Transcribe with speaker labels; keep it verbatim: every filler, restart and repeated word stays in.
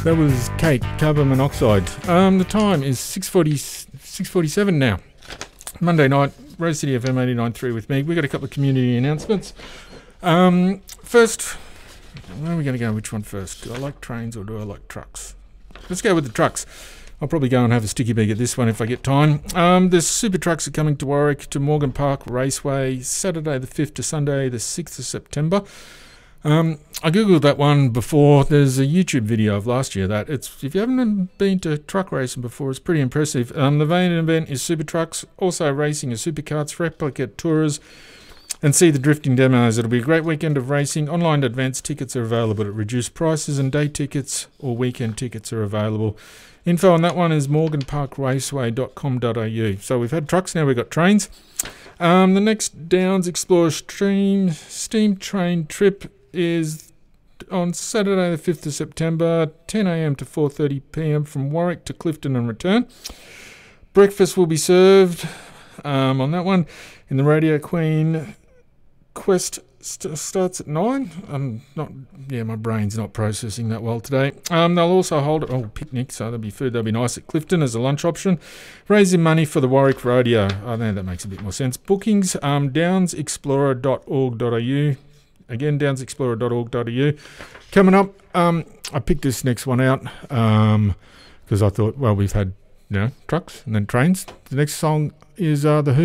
Speaker 1: That was Kate, Carbon Monoxide. Um, the time is six forty, six forty-seven now. Monday night, Rose City F M eighty-nine point three with me. We've got a couple of community announcements. Um, first, where are we going to go? Which one first? Do I like trains or do I like trucks? Let's go with the trucks. I'll probably go and have a sticky bag at this one if I get time. Um, the super trucks are coming to Warwick, to Morgan Park Raceway, Saturday the fifth to Sunday the sixth of September. Um, I googled that one before. There's a YouTube video of last year. That it's if you haven't been to truck racing before, it's pretty impressive. Um, the main event is super trucks, also racing of supercarts, replica tours, and see the drifting demos. It'll be a great weekend of racing. Online advance tickets are available at reduced prices, and day tickets or weekend tickets are available. Info on that one is morgan park raceway dot com dot a u. So we've had trucks, now we've got trains. Um, the next Downs Explorer Stream Steam Train trip is on Saturday the fifth of September, ten a m to four thirty p m from Warwick to Clifton and return. Breakfast will be served um, on that one in the Radio Queen. Quest st starts at nine. I'm not, yeah, my brain's not processing that well today. Um, they'll also hold oh picnic, so there'll be food. That'll be nice at Clifton as a lunch option. Raising money for the Warwick Rodeo. I know that makes a bit more sense. Bookings um, downs explorer dot org dot a u. Again, downs explorer dot org dot a u. Coming up, um, I picked this next one out because um, I thought, well, we've had you know trucks and then trains. The next song is uh, The Who.